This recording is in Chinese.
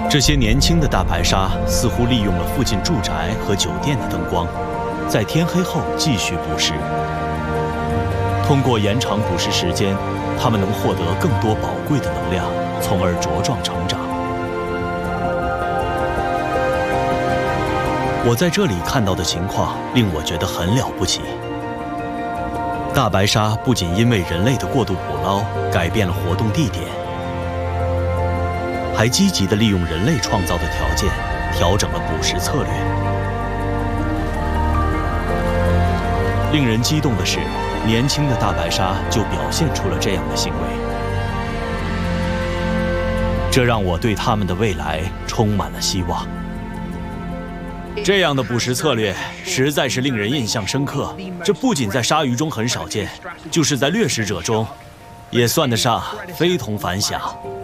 这些年轻的大白鲨似乎利用了附近住宅和酒店的灯光，在天黑后继续捕食。通过延长捕食时间，它们能获得更多宝贵的能量，从而茁壮成长。我在这里看到的情况令我觉得很了不起。大白鲨不仅因为人类的过度捕捞改变了活动地点，还积极地利用人类创造的条件，调整了捕食策略。令人激动的是，年轻的大白鲨就表现出了这样的行为，这让我对它们的未来充满了希望。这样的捕食策略实在是令人印象深刻，这不仅在鲨鱼中很少见，就是在掠食者中，也算得上非同凡响。